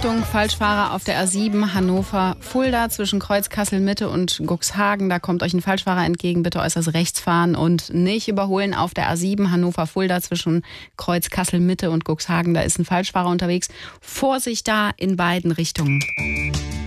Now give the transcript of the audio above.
Achtung, Falschfahrer auf der A7 Hannover-Fulda zwischen Kreuz Kassel-Mitte und Cuxhagen. Da kommt euch ein Falschfahrer entgegen. Bitte äußerst rechts fahren und nicht überholen auf der A7 Hannover-Fulda zwischen Kreuz Kassel-Mitte und Cuxhagen. Da ist ein Falschfahrer unterwegs. Vorsicht da in beiden Richtungen.